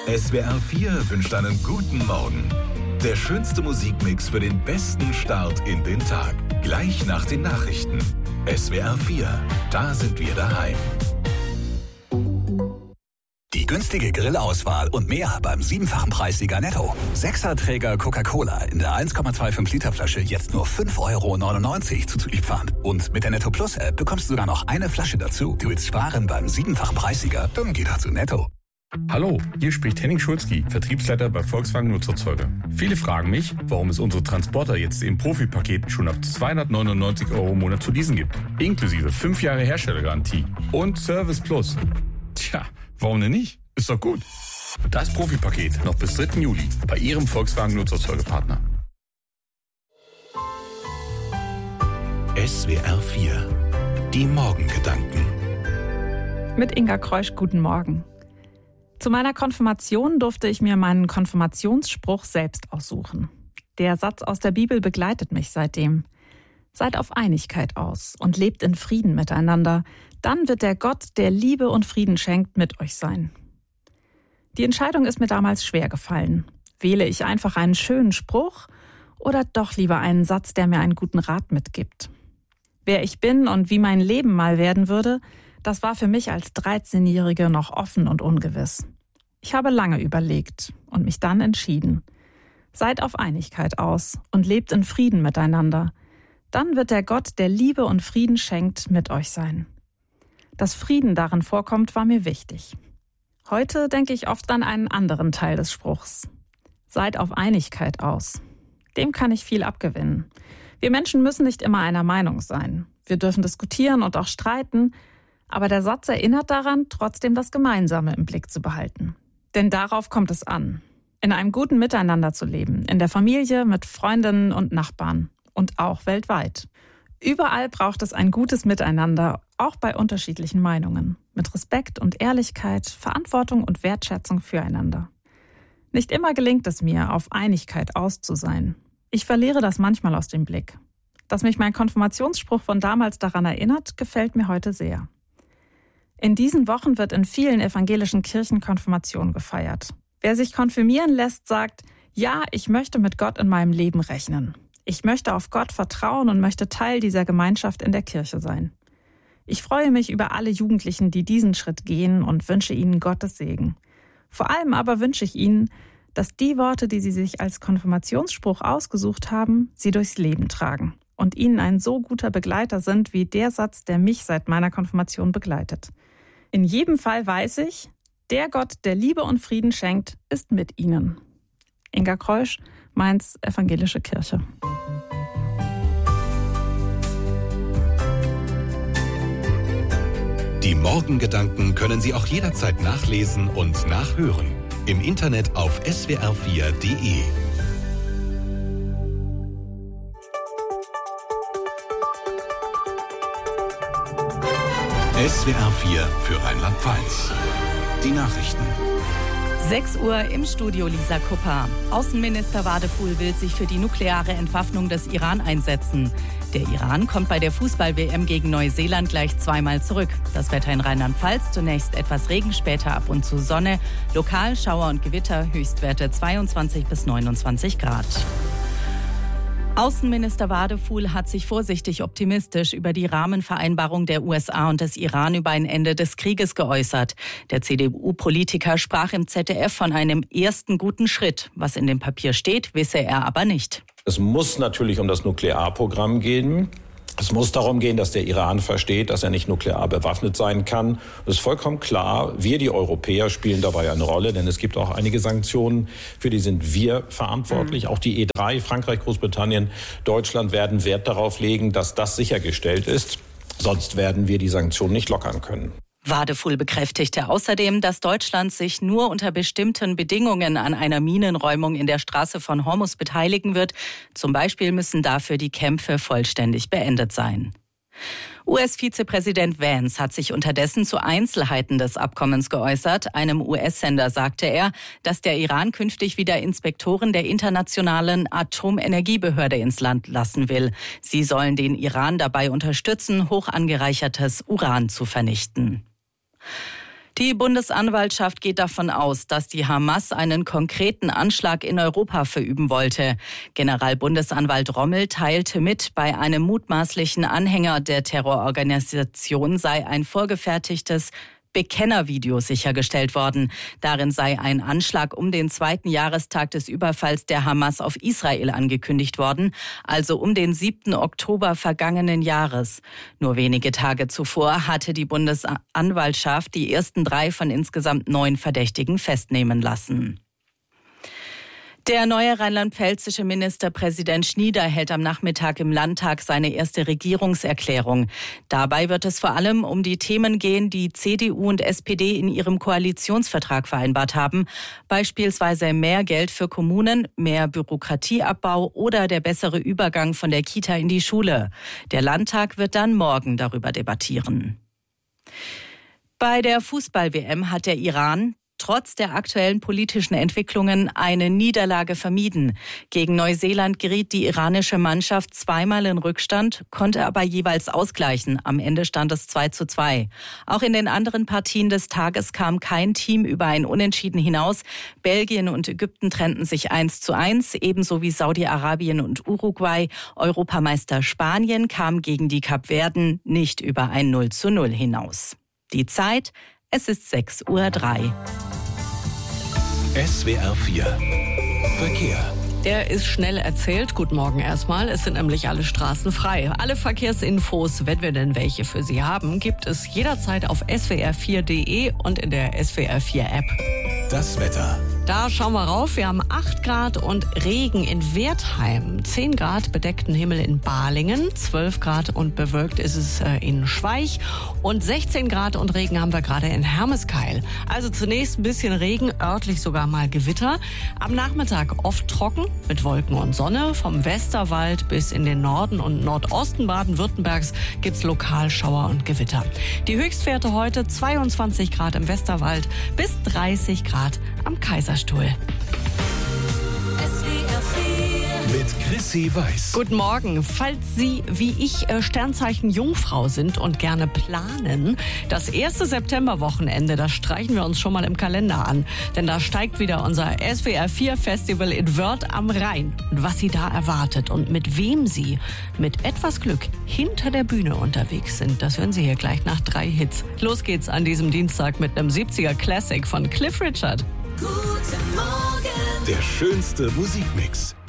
SWR 4 wünscht einen guten Morgen. Der schönste Musikmix für den besten Start in den Tag. Gleich nach den Nachrichten. SWR 4, da sind wir daheim. Die günstige Grillauswahl und mehr beim 7-fachen Preissieger Netto. 6er-Träger Coca-Cola in der 1,25 Liter Flasche jetzt nur 5,99 € zuzüglich Pfand. Und mit der Netto Plus App bekommst du sogar noch eine Flasche dazu. Du willst sparen beim 7-fachen Preissieger? Dann geh doch zu Netto. Hallo, hier spricht Henning Schulzki, Vertriebsleiter bei Volkswagen Nutzfahrzeuge. Viele fragen mich, warum es unsere Transporter jetzt im Profi-Paket schon ab 299 € im Monat zu leasen gibt. Inklusive 5 Jahre Herstellergarantie und Service Plus. Tja, warum denn nicht? Ist doch gut. Das Profi-Paket noch bis 3. Juli bei Ihrem Volkswagen Nutzfahrzeuge-Partner. SWR 4, die Morgengedanken. Mit Inga Kreusch, guten Morgen. Zu meiner Konfirmation durfte ich mir meinen Konfirmationsspruch selbst aussuchen. Der Satz aus der Bibel begleitet mich seitdem. Seid auf Einigkeit aus und lebt in Frieden miteinander. Dann wird der Gott, der Liebe und Frieden schenkt, mit euch sein. Die Entscheidung ist mir damals schwer gefallen. Wähle ich einfach einen schönen Spruch oder doch lieber einen Satz, der mir einen guten Rat mitgibt? Wer ich bin und wie mein Leben mal werden würde, das war für mich als 13-Jährige noch offen und ungewiss. Ich habe lange überlegt und mich dann entschieden. Seid auf Einigkeit aus und lebt in Frieden miteinander. Dann wird der Gott, der Liebe und Frieden schenkt, mit euch sein. Dass Frieden darin vorkommt, war mir wichtig. Heute denke ich oft an einen anderen Teil des Spruchs. Seid auf Einigkeit aus. Dem kann ich viel abgewinnen. Wir Menschen müssen nicht immer einer Meinung sein. Wir dürfen diskutieren und auch streiten, aber der Satz erinnert daran, trotzdem das Gemeinsame im Blick zu behalten. Denn darauf kommt es an. In einem guten Miteinander zu leben, in der Familie, mit Freundinnen und Nachbarn und auch weltweit. Überall braucht es ein gutes Miteinander, auch bei unterschiedlichen Meinungen. Mit Respekt und Ehrlichkeit, Verantwortung und Wertschätzung füreinander. Nicht immer gelingt es mir, auf Einigkeit aus zu sein. Ich verliere das manchmal aus dem Blick. Dass mich mein Konfirmationsspruch von damals daran erinnert, gefällt mir heute sehr. In diesen Wochen wird in vielen evangelischen Kirchen Konfirmation gefeiert. Wer sich konfirmieren lässt, sagt, ja, ich möchte mit Gott in meinem Leben rechnen. Ich möchte auf Gott vertrauen und möchte Teil dieser Gemeinschaft in der Kirche sein. Ich freue mich über alle Jugendlichen, die diesen Schritt gehen und wünsche ihnen Gottes Segen. Vor allem aber wünsche ich ihnen, dass die Worte, die sie sich als Konfirmationsspruch ausgesucht haben, sie durchs Leben tragen und ihnen ein so guter Begleiter sind wie der Satz, der mich seit meiner Konfirmation begleitet. In jedem Fall weiß ich, der Gott, der Liebe und Frieden schenkt, ist mit ihnen. Inga Kreusch, Mainz, Evangelische Kirche. Die Morgengedanken können Sie auch jederzeit nachlesen und nachhören. Im Internet auf swr4.de. SWR 4 für Rheinland-Pfalz. Die Nachrichten. 6 Uhr im Studio Lisa Kupper. Außenminister Wadefuhl will sich für die nukleare Entwaffnung des Iran einsetzen. Der Iran kommt bei der Fußball-WM gegen Neuseeland gleich zweimal zurück. Das Wetter in Rheinland-Pfalz, zunächst etwas Regen, später ab und zu Sonne. Lokal Schauer und Gewitter, Höchstwerte 22 bis 29 Grad. Außenminister Wadefuhl hat sich vorsichtig optimistisch über die Rahmenvereinbarung der USA und des Iran über ein Ende des Krieges geäußert. Der CDU-Politiker sprach im ZDF von einem ersten guten Schritt. Was in dem Papier steht, wisse er aber nicht. Es muss natürlich um das Nuklearprogramm gehen. Es muss darum gehen, dass der Iran versteht, dass er nicht nuklear bewaffnet sein kann. Es ist vollkommen klar, wir, die Europäer, spielen dabei eine Rolle, denn es gibt auch einige Sanktionen, für die sind wir verantwortlich. Auch die E3, Frankreich, Großbritannien, Deutschland werden Wert darauf legen, dass das sichergestellt ist. Sonst werden wir die Sanktionen nicht lockern können. Wadefuhl bekräftigte außerdem, dass Deutschland sich nur unter bestimmten Bedingungen an einer Minenräumung in der Straße von Hormuz beteiligen wird. Zum Beispiel müssen dafür die Kämpfe vollständig beendet sein. US-Vizepräsident Vance hat sich unterdessen zu Einzelheiten des Abkommens geäußert. Einem US-Sender sagte er, dass der Iran künftig wieder Inspektoren der Internationalen Atomenergiebehörde ins Land lassen will. Sie sollen den Iran dabei unterstützen, hoch angereichertes Uran zu vernichten. Die Bundesanwaltschaft geht davon aus, dass die Hamas einen konkreten Anschlag in Europa verüben wollte. Generalbundesanwalt Rommel teilte mit, bei einem mutmaßlichen Anhänger der Terrororganisation sei ein vorgefertigtes Bekennervideo sichergestellt worden. Darin sei ein Anschlag um den 2. Jahrestag des Überfalls der Hamas auf Israel angekündigt worden, also um den 7. Oktober vergangenen Jahres. Nur wenige Tage zuvor hatte die Bundesanwaltschaft die ersten 3 von insgesamt 9 Verdächtigen festnehmen lassen. Der neue rheinland-pfälzische Ministerpräsident Schnieder hält am Nachmittag im Landtag seine erste Regierungserklärung. Dabei wird es vor allem um die Themen gehen, die CDU und SPD in ihrem Koalitionsvertrag vereinbart haben. Beispielsweise mehr Geld für Kommunen, mehr Bürokratieabbau oder der bessere Übergang von der Kita in die Schule. Der Landtag wird dann morgen darüber debattieren. Bei der Fußball-WM hat der Iran trotz der aktuellen politischen Entwicklungen eine Niederlage vermieden. Gegen Neuseeland geriet die iranische Mannschaft zweimal in Rückstand, konnte aber jeweils ausgleichen. Am Ende stand es 2:2. Auch in den anderen Partien des Tages kam kein Team über ein Unentschieden hinaus. Belgien und Ägypten trennten sich 1:1, ebenso wie Saudi-Arabien und Uruguay. Europameister Spanien kam gegen die Kapverden nicht über ein 0:0 hinaus. Die Zeit: es ist 6:03 Uhr. SWR 4 Verkehr. Der ist schnell erzählt. Guten Morgen erstmal. Es sind nämlich alle Straßen frei. Alle Verkehrsinfos, wenn wir denn welche für Sie haben, gibt es jederzeit auf swr4.de und in der SWR 4 App. Das Wetter. Da schauen wir rauf. Wir haben 8 Grad und Regen in Wertheim, 10 Grad bedeckten Himmel in Balingen, 12 Grad und bewölkt ist es in Schweich und 16 Grad und Regen haben wir gerade in Hermeskeil. Also zunächst ein bisschen Regen, örtlich sogar mal Gewitter. Am Nachmittag oft trocken mit Wolken und Sonne. Vom Westerwald bis in den Norden und Nordosten Baden-Württembergs gibt's lokal Schauer und Gewitter. Die Höchstwerte heute 22 Grad im Westerwald bis 30 Grad am Kaiserstuhl. Mit Chrissy Weiß. Guten Morgen. Falls Sie, wie ich, Sternzeichen Jungfrau sind und gerne planen, das erste Septemberwochenende, das streichen wir uns schon mal im Kalender an. Denn da steigt wieder unser SWR 4 Festival in Wörth am Rhein. Und was Sie da erwartet und mit wem Sie mit etwas Glück hinter der Bühne unterwegs sind, das hören Sie hier gleich nach 3 Hits. Los geht's an diesem Dienstag mit einem 70er Classic von Cliff Richard. Der schönste Musikmix.